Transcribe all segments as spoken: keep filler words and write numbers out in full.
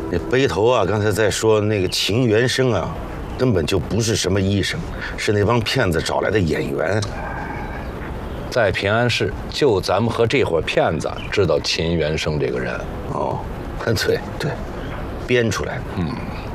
那背头啊，刚才在说那个秦元生啊，根本就不是什么医生，是那帮骗子找来的演员。 在平安市，就咱们和这伙骗子知道秦元生这个人。 哦，对对，编出来的。嗯。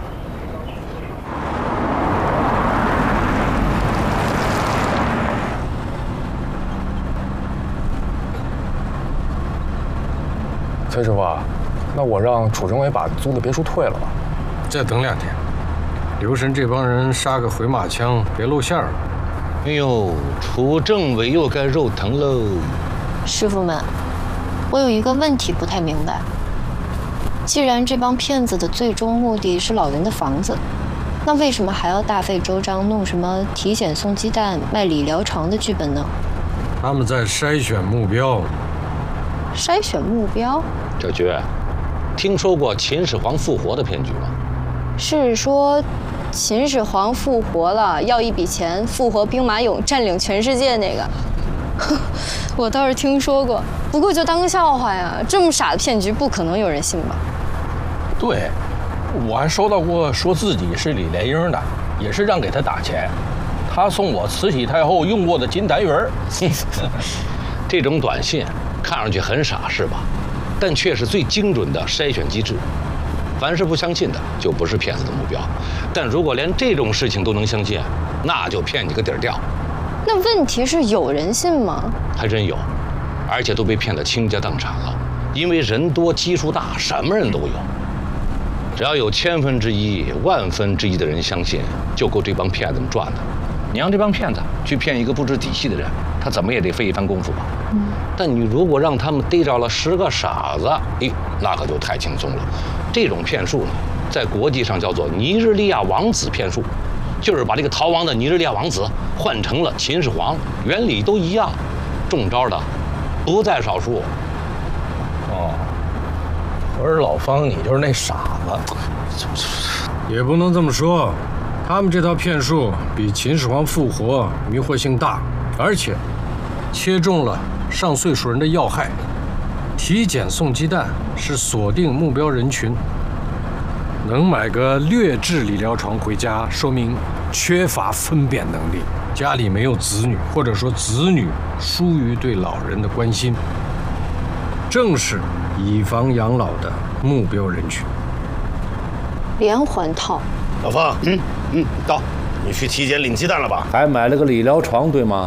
崔师傅，那我让楚政委把租的别墅退了吧。 再等两天，留神这帮人杀个回马枪，别露馅了。 哎呦，楚政委又该肉疼喽。 师傅们，我有一个问题不太明白。既然这帮骗子的最终目的是老人的房子，那为什么还要大费周章弄什么体检送鸡蛋、卖理疗床的剧本呢？ 他们在筛选目标。 筛选目标？ 小菊，听说过秦始皇复活的骗局吗？ 是说秦始皇复活了，要一笔钱复活兵马俑，占领全世界那个？我倒是听说过，不过就当个笑话呀。这么傻的骗局，不可能有人信吧？ 对，我还收到过说自己是李莲英的，也是让给他打钱，他送我慈禧太后用过的金丹圆。 这种短信看上去很傻，是吧？但却是最精准的筛选机制。凡是不相信的，就不是骗子的目标。但如果连这种事情都能相信，那就骗你个底儿掉。 那问题是有人信吗？ 还真有，而且都被骗得倾家荡产了。因为人多基数大，什么人都有。只要有千分之一、万分之一的人相信，就够这帮骗子们赚的。你让这帮骗子去骗一个不知底细的人，他怎么也得费一番功夫吧？嗯。但你如果让他们逮着了十个傻子，哎，那可就太轻松了。这种骗术呢，在国际上叫做尼日利亚王子骗术，就是把这个逃亡的尼日利亚王子换成了秦始皇，原理都一样，中招的不在少数。 哦，我说老方，你就是那傻子。 也不能这么说，他们这套骗术比秦始皇复活迷惑性大，而且切中了上岁数人的要害。体检送鸡蛋是锁定目标人群，能买个劣质理疗床回家，说明缺乏分辨能力，家里没有子女，或者说子女疏于对老人的关心，正是以房养老的目标人群。 连环套。 老方，嗯嗯，到，你去体检领鸡蛋了吧？ 还买了个理疗床，对吗？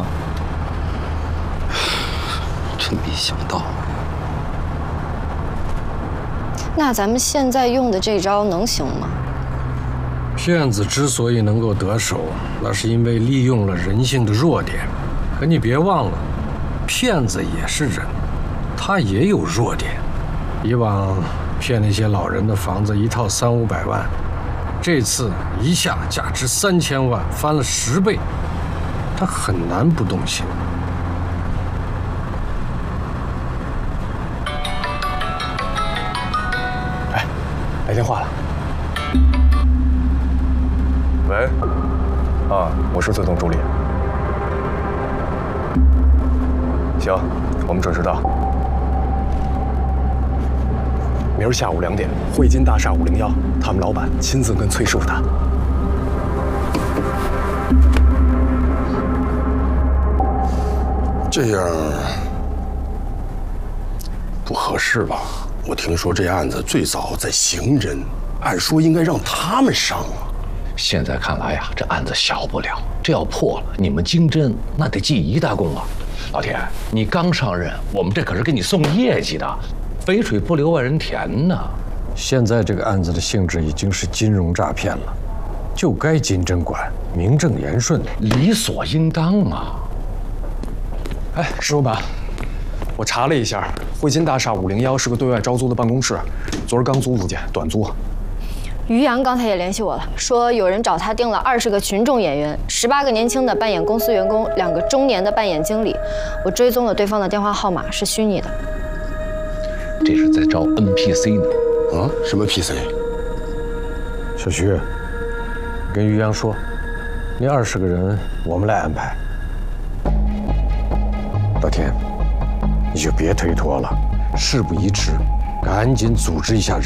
真没想到。 那咱们现在用的这招能行吗？ 骗子之所以能够得手，那是因为利用了人性的弱点。可你别忘了，骗子也是人，他也有弱点。以往骗那些老人的房子一套三五百万，这次一下价值三千万，翻了十倍，他很难不动心。 哎，来电话了。喂，啊，我是崔总助理。行，我们准时到。明儿下午两点，汇金大厦五零幺，他们老板亲自跟崔师傅谈。 这样不合适吧？我听说这案子最早在刑侦，按说应该让他们上啊。 现在看来呀，这案子小不了，这要破了，你们经侦那得记一大功啊！老田，你刚上任，我们这可是给你送业绩的，肥水不流外人田呢。 现在这个案子的性质已经是金融诈骗了，就该金针管，名正言顺， 理所应当啊。 哎，石老板，我查了一下，汇金大厦五零幺是个对外招租的办公室，昨儿刚租出去，短租。 于洋刚才也联系我了，说有人找他订了二十个群众演员，十八个年轻的扮演公司员工，两个中年的扮演经理。我追踪了对方的电话号码，是虚拟的。 这是在招 N P C 呢。 啊？什么 P C？ 小徐，跟于洋说，那二十个人我们来安排。老田，你就别推脱了，事不宜迟，赶紧组织一下人。